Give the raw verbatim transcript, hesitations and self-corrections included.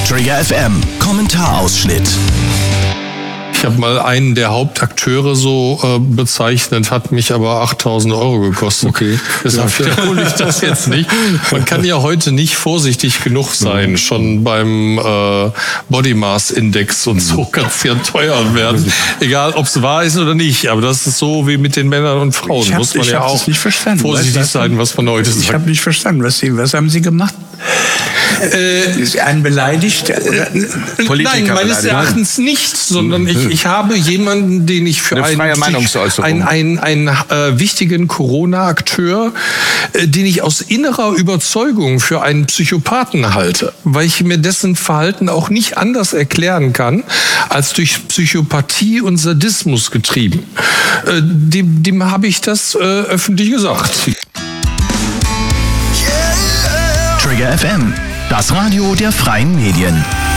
Trigger F M, Kommentarausschnitt. Ich habe mal einen der Hauptakteure so äh, bezeichnet, hat mich aber achttausend Euro gekostet. Okay. Deshalb wiederhole ich das jetzt nicht. Man kann ja heute nicht vorsichtig genug sein. Schon beim äh, Body Mass Index und so kann es ja teuer werden. Egal, ob es wahr ist oder nicht. Aber das ist so wie mit den Männern und Frauen. Ich hab, Muss man ich ja auch nicht verstanden. vorsichtig was, sein, was man heute sagt. Ich habe nicht verstanden. Was, Sie, was haben Sie gemacht? Äh, ist einen beleidigt? Oder? Nein, meines Erachtens nicht, sondern ich, ich habe jemanden, den ich für Eine freie einen, Meinungsäußerung. einen, einen, einen äh, wichtigen Corona-Akteur, äh, den ich aus innerer Überzeugung für einen Psychopathen halte, weil ich mir dessen Verhalten auch nicht anders erklären kann, als durch Psychopathie und Sadismus getrieben. Äh, dem, dem habe ich das äh, öffentlich gesagt. Trigger F M, das Radio der freien Medien.